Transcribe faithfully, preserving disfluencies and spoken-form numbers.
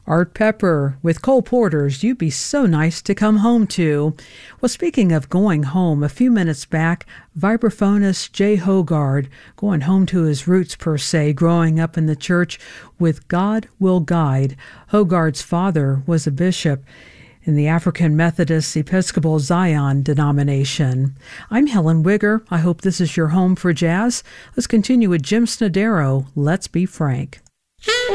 Art Pepper with Cole Porter's You'd Be So Nice to Come Home To. Well, speaking of going home, a few minutes back, vibraphonist Jay Hogard, going home to his roots per se, growing up in the church with God Will Guide. Hogard's father was a bishop in the African Methodist Episcopal Zion denomination. I'm Helen Wigger. I hope this is your home for jazz. Let's continue with Jim Snodero, Let's Be Frank.